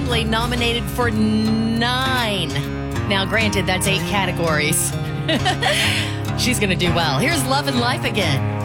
Lively nominated for 9. Now, granted, that's 8 categories. She's going to do well. Here's Love and Life again.